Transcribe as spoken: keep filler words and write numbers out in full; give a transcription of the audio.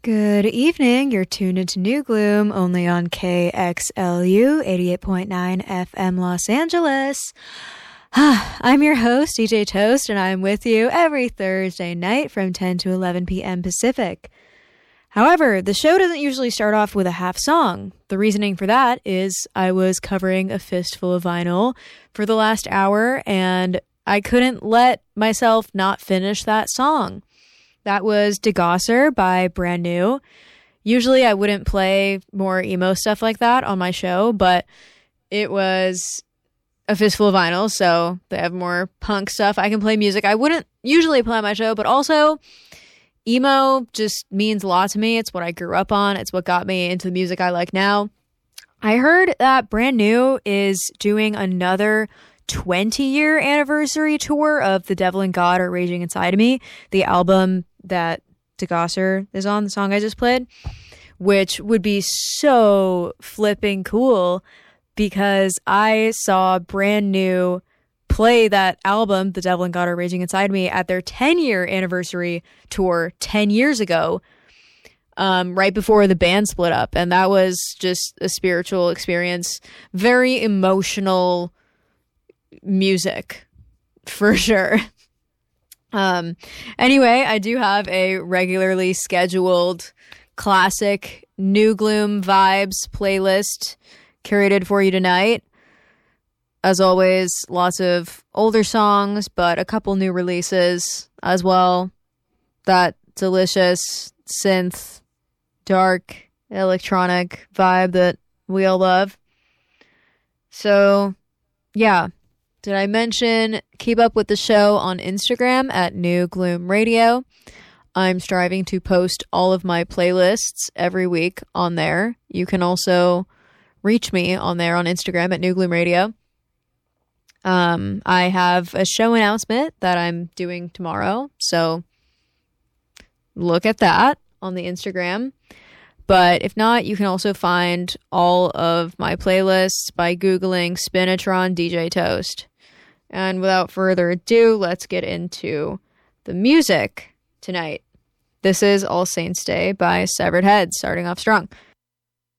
Good evening. You're tuned into New Gloom only on K X L U eighty-eight point nine F M Los Angeles. I'm your host, D J Toast, and I'm with you every Thursday night from ten to eleven p.m. Pacific. However, the show doesn't usually start off with a half song. The reasoning for that is I was covering A Fistful of Vinyl for the last hour, and I couldn't let myself not finish that song. That was Degosser by Brand New. Usually I wouldn't play more emo stuff like that on my show, but it was A Fistful of Vinyl, so they have more punk stuff. I can play music I wouldn't usually play on my show, but also emo just means a lot to me. It's what I grew up on. It's what got me into the music I like now. I heard that Brand New is doing another twenty-year anniversary tour of The Devil and God Are Raging Inside of Me, the album that Degosser is on, the song I just played, which would be so flipping cool because I saw Brand New play that album, The Devil and God Are Raging Inside of Me, at their ten-year anniversary tour ten years ago, um, right before the band split up, and that was just a spiritual experience. Very emotional music, for sure. Um, anyway, I do have a regularly scheduled classic New Gloom vibes playlist curated for you tonight. As always, lots of older songs, but a couple new releases as well. That delicious synth, dark, electronic vibe that we all love. So, yeah. Did I mention keep up with the show on Instagram at New Gloom Radio? I'm striving to post all of my playlists every week on there. You can also reach me on there on Instagram at New Gloom Radio. Um, I have a show announcement that I'm doing tomorrow, so look at that on the Instagram. But if not, you can also find all of my playlists by Googling Spinatron D J Toast. And without further ado, let's get into the music tonight. This is All Saints Day by Severed Heads, starting off strong.